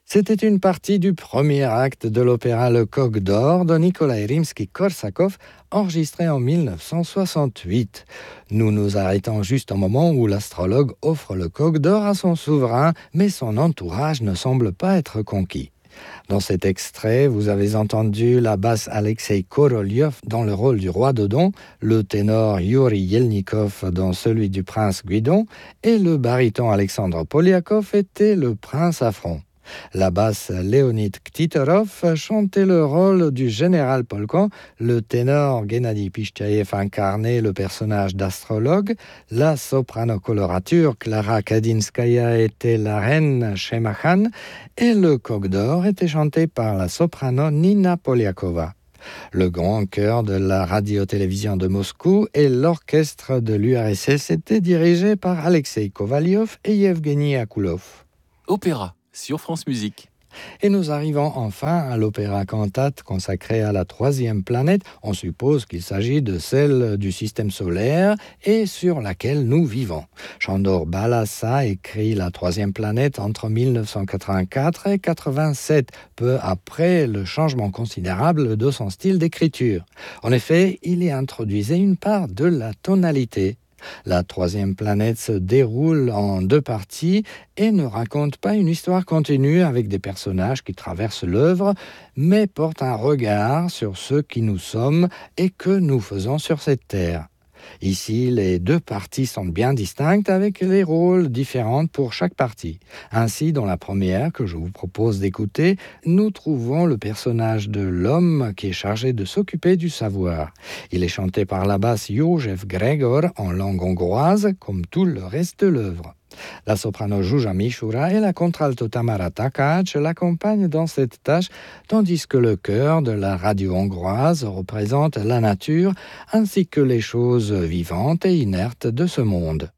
C'était une partie du premier acte de l'opéra Le Coq d'Or de Nikolai Rimsky-Korsakov, enregistré en 1968. Nous nous arrêtons juste au moment où l'astrologue offre le Coq d'Or à son souverain, mais son entourage ne semble pas être conquis. Dans cet extrait, vous avez entendu la basse Alexei Korolyov dans le rôle du roi Dodon, le ténor Yuri Yelnikov dans celui du prince Guidon, et le baryton Alexandre Polyakov était le prince Affron. La basse Léonid Ktitorov chantait le rôle du général Polkan, le ténor Gennady Pichtaïev incarnait le personnage d'astrologue, la soprano colorature Clara Kadinskaya était la reine Shema Khan et le coq d'or était chanté par la soprano Nina Polyakova. Le grand chœur de la radio-télévision de Moscou et l'orchestre de l'URSS étaient dirigés par Alexei Kovalyov et Yevgeny Akoulov. Opéra sur France Musique. Et nous arrivons enfin à l'opéra cantate consacré à la troisième planète. On suppose qu'il s'agit de celle du système solaire et sur laquelle nous vivons. Sándor Balassa écrit la troisième planète entre 1984 et 1987, peu après le changement considérable de son style d'écriture. En effet, il y introduisait une part de la tonalité. La troisième planète se déroule en deux parties et ne raconte pas une histoire continue avec des personnages qui traversent l'œuvre, mais porte un regard sur ce qui nous sommes et que nous faisons sur cette terre. Ici, les deux parties sont bien distinctes avec les rôles différents pour chaque partie. Ainsi, dans la première que je vous propose d'écouter, nous trouvons le personnage de l'homme qui est chargé de s'occuper du savoir. Il est chanté par la basse József Gregor en langue hongroise, comme tout le reste de l'œuvre. La soprano Zsuzsa Mishura et la contralto Tamara Takács l'accompagnent dans cette tâche, tandis que le chœur de la radio hongroise représente la nature ainsi que les choses vivantes et inertes de ce monde.